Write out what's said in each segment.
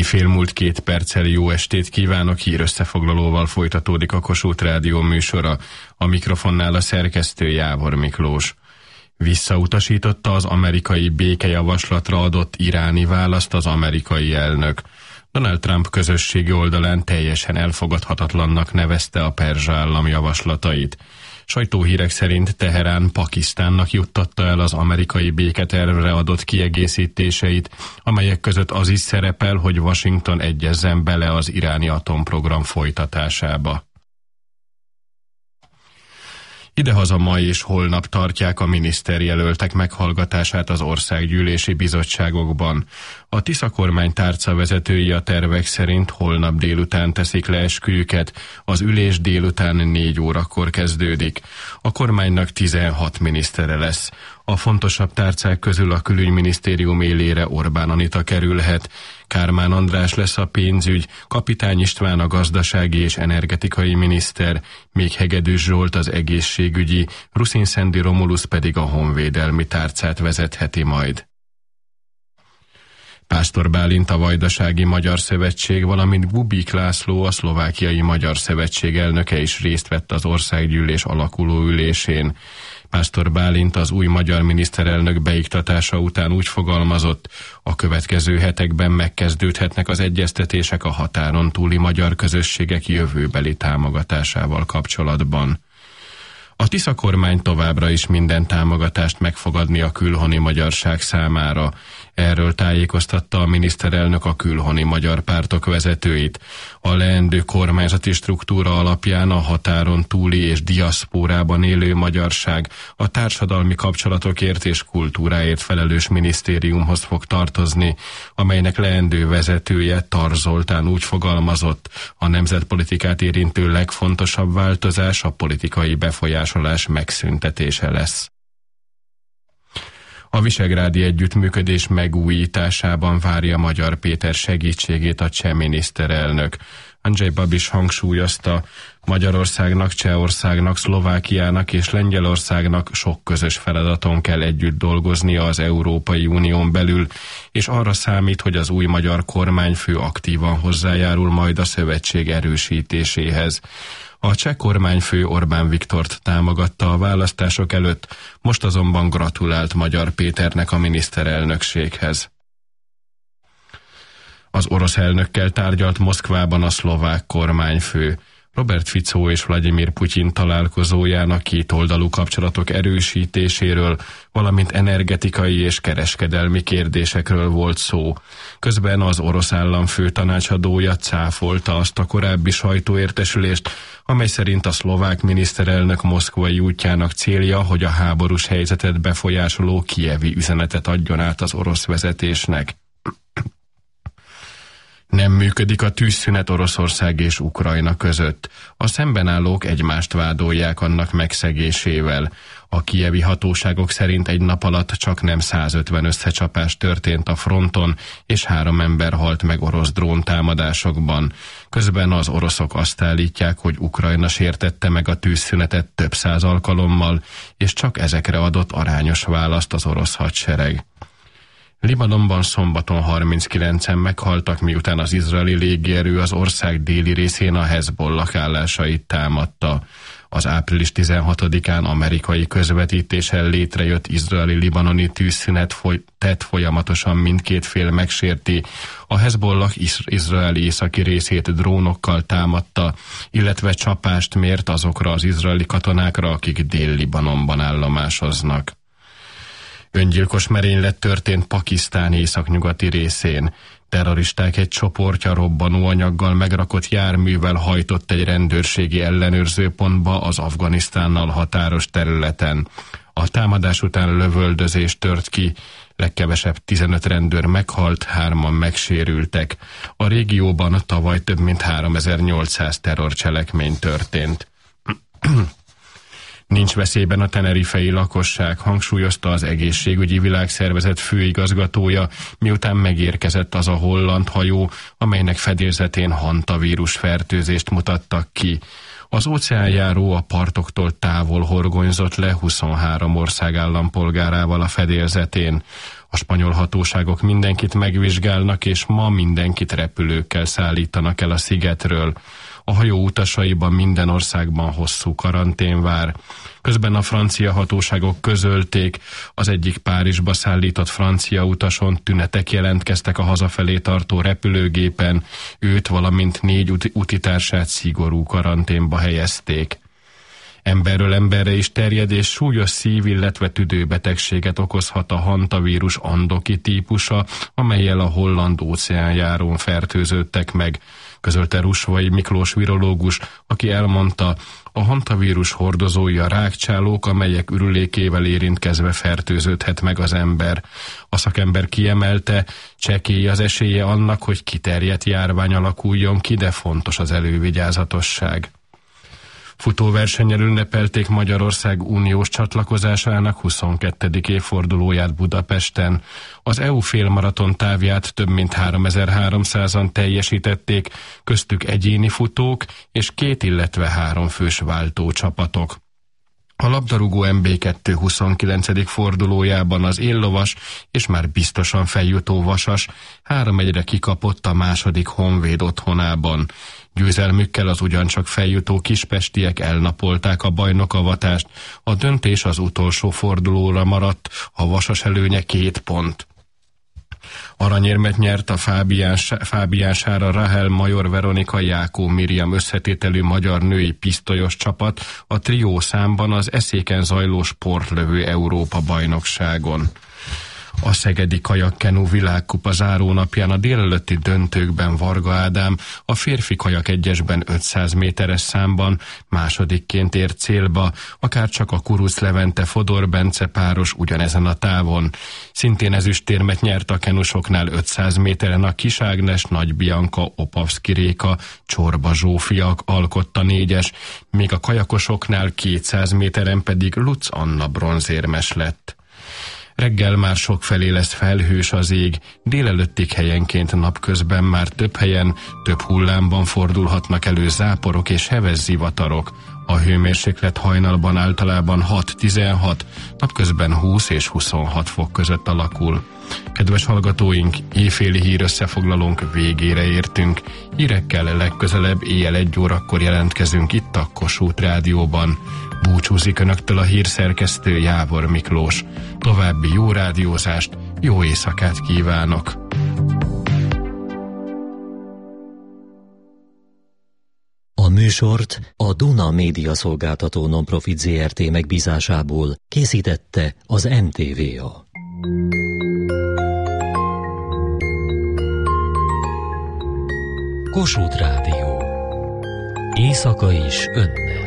fél múlt 2 perccel jó estét kívánok, hírösszefoglalóval folytatódik a Kossuth Rádió műsora. A mikrofonnál a szerkesztő Jávor Miklós. Visszautasította az amerikai békejavaslatra adott iráni választ az amerikai elnök. Donald Trump közösségi oldalán teljesen elfogadhatatlannak nevezte a perzsa állam javaslatait. Sajtóhírek szerint Teherán Pakisztánnak juttatta el az amerikai béketervre adott kiegészítéseit, amelyek között az is szerepel, hogy Washington egyezzen bele az iráni atomprogram folytatásába. Idehaza ma és holnap tartják a miniszterjelöltek meghallgatását az országgyűlési bizottságokban. A Tisza kormány tárcavezetői a tervek szerint holnap délután teszik le esküjüket, az ülés délután 4 órakor kezdődik. A kormánynak 16 minisztere lesz. A fontosabb tárcák közül a külügyminisztérium élére Orbán Anita kerülhet, Kármán András lesz a pénzügy, Kapitány István a gazdasági és energetikai miniszter, még Hegedűs Zsolt az egészségügyi, Ruszin-Szendi Romulusz pedig a honvédelmi tárcát vezetheti majd. Pásztor Bálint a Vajdasági Magyar Szövetség, valamint Bubik László a Szlovákiai Magyar Szövetség elnöke is részt vett az országgyűlés alakuló ülésén. Pásztor Bálint az új magyar miniszterelnök beiktatása után úgy fogalmazott, a következő hetekben megkezdődhetnek az egyeztetések a határon túli magyar közösségek jövőbeli támogatásával kapcsolatban. A Tisza kormány továbbra is minden támogatást megfogadni a külhoni magyarság számára. Erről tájékoztatta a miniszterelnök a külhoni magyar pártok vezetőit. A leendő kormányzati struktúra alapján a határon túli és diaszpórában élő magyarság a társadalmi kapcsolatokért és kultúráért felelős minisztériumhoz fog tartozni, amelynek leendő vezetője Tar Zoltán úgy fogalmazott, a nemzetpolitikát érintő legfontosabb változás a politikai befolyásolás megszüntetése lesz. A visegrádi együttműködés megújításában várja Magyar Péter segítségét a cseh miniszterelnök. Andrzej Babis hangsúlyozta, Magyarországnak, Csehországnak, Szlovákiának és Lengyelországnak sok közös feladaton kell együtt dolgoznia az Európai Unión belül, és arra számít, hogy az új magyar kormányfő aktívan hozzájárul majd a szövetség erősítéséhez. A cseh kormányfő Orbán Viktort támogatta a választások előtt, most azonban gratulált Magyar Péternek a miniszterelnökséghez. Az orosz elnökkel tárgyalt Moszkvában a szlovák kormányfő. Robert Fico és Vladimir Putyin találkozójának kétoldalú kapcsolatok erősítéséről, valamint energetikai és kereskedelmi kérdésekről volt szó. Közben az orosz államfő tanácsadója cáfolta azt a korábbi sajtóértesülést, amely szerint a szlovák miniszterelnök moszkvai útjának célja, hogy a háborús helyzetet befolyásoló kijevi üzenetet adjon át az orosz vezetésnek. Nem működik a tűzszünet Oroszország és Ukrajna között. A szembenállók egymást vádolják annak megszegésével. A kijevi hatóságok szerint egy nap alatt csaknem 150 összecsapás történt a fronton, és 3 ember halt meg orosz dróntámadásokban. Közben az oroszok azt állítják, hogy Ukrajna sértette meg a tűzszünetet több 100 alkalommal, és csak ezekre adott arányos választ az orosz hadsereg. Libanonban szombaton 39-en meghaltak, miután az izraeli légierő az ország déli részén a Hezbollah állásait támadta. Az április 16-án amerikai közvetítéssel létrejött izraeli-libanoni tűzszünet folyamatosan mindkét fél megsérti. A Hezbollah izraeli északi részét drónokkal támadta, illetve csapást mért azokra az izraeli katonákra, akik Dél-Libanonban állomásoznak. Öngyilkos merénylet történt Pakisztán északnyugati részén. Terroristák egy csoportja robbanóanyaggal megrakott járművel hajtott egy rendőrségi ellenőrzőpontba az Afganisztánnal határos területen. A támadás után lövöldözés tört ki, legkevesebb 15 rendőr meghalt, 3-an megsérültek. A régióban tavaly több mint 3800 terrorcselekmény történt. Nincs veszélyben a tenerifei lakosság, hangsúlyozta az Egészségügyi Világszervezet főigazgatója, miután megérkezett az a holland hajó, amelynek fedélzetén hantavírus fertőzést mutattak ki. Az óceánjáró a partoktól távol horgonyzott le 23 ország állampolgárával a fedélzetén. A spanyol hatóságok mindenkit megvizsgálnak, és ma mindenkit repülőkkel szállítanak el a szigetről. A hajó utasaiban minden országban hosszú karantén vár. Közben a francia hatóságok közölték, az egyik Párizsba szállított francia utason tünetek jelentkeztek a hazafelé tartó repülőgépen, őt, valamint 4 utitársát szigorú karanténba helyezték. Emberről emberre is terjed, és súlyos szív-, illetve tüdőbetegséget okozhat a hantavírus andoki típusa, amellyel a holland óceánjárón fertőződtek meg, közölte Rusvai Miklós virológus, aki elmondta, a hantavírus hordozói a rákcsálók, amelyek ürülékével érintkezve fertőződhet meg az ember. A szakember kiemelte, csekély az esélye annak, hogy kiterjedt járvány alakuljon ki, de fontos az elővigyázatosság. Futóversennyel ünnepelték Magyarország uniós csatlakozásának 22. évfordulóját Budapesten. Az EU félmaraton távját több mint 3300-an teljesítették, köztük egyéni futók és 2, illetve 3 fős váltócsapatok. A labdarúgó MB2 29. fordulójában az éllovas és már biztosan feljutó Vasas 3-1-re kikapott a második Honvéd otthonában. Győzelmükkel az ugyancsak feljutó kispestiek elnapolták a bajnokavatást, a döntés az utolsó fordulóra maradt, a Vasas előnye 2 pont. Aranyérmet nyert a Fábián Sára Rahel Major Veronika Jákó Miriam összetételű magyar női pisztolyos csapat a trió számban az Eszéken zajló sportlövő Európa bajnokságon. A szegedi kajakkenu világkupa zárónapján a délelőtti döntőkben Varga Ádám a férfi kajak egyesben 500 méteres számban másodikként ért célba, akárcsak a Kuruc Levente Fodor Bence páros ugyanezen a távon. Szintén ezüstérmet nyert a kenusoknál 500 méteren a Kis Ágnes, Nagy Bianca, Opavszki Réka, Csorba Zsófia alkotta 4-es, míg a kajakosoknál 200 méteren pedig Lutz Anna bronzérmes lett. Reggel már sokfelé lesz felhős az ég, délelőttig helyenként napközben már több helyen, több hullámban fordulhatnak elő záporok és heves zivatarok. A hőmérséklet hajnalban általában 6-16, napközben 20 és 26 fok között alakul. Kedves hallgatóink, éjféli hír összefoglalónk végére értünk. Hírekkel legközelebb éjjel 1 órakor jelentkezünk itt a Kossuth Rádióban. Búcsúzik önöktől a hírszerkesztő Jávor Miklós. További jó rádiózást, jó éjszakát kívánok! A műsort a Duna Média Szolgáltató Nonprofit Zrt. Megbízásából készítette az NTVA. Kossuth Rádió. Éjszaka is önnel.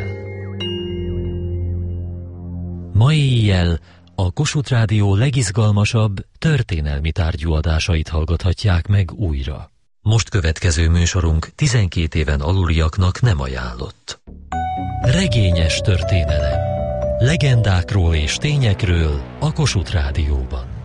Mai éjjel a Kossuth Rádió legizgalmasabb történelmi tárgyú adásait hallgathatják meg újra. Most következő műsorunk 12 éven aluliaknak nem ajánlott. Regényes történelem. Legendákról és tényekről a Kossuth Rádióban.